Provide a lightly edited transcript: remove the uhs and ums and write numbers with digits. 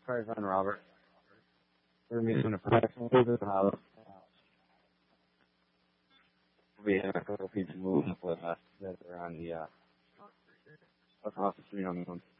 Sorry, friend Robert. We're meeting a professional to the house. We have a couple people moving with us that are on the across the street on the one.